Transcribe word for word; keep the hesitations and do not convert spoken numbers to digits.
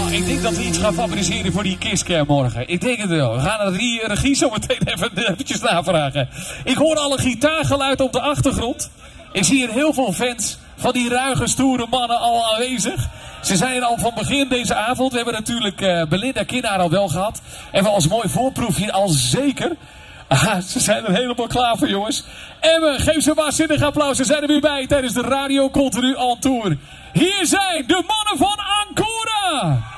Ik denk dat we iets gaan fabriceren voor die kistcam morgen. Ik denk het wel. We gaan de regie, regie zo meteen even eventjes navragen. Ik hoor al een gitaargeluid op de achtergrond. Ik zie hier heel veel fans van die ruige, stoere mannen al aanwezig. Ze zijn er al van begin deze avond. We hebben natuurlijk uh, Belinda Kinnaar al wel gehad. En we als mooi voorproefje al zeker. Ah, ze zijn er helemaal klaar voor, jongens. Emmen, geef ze maar zinnig applaus. Ze zijn er weer bij tijdens de Radio Continu on Tour. Hier zijn de mannen van Ancora.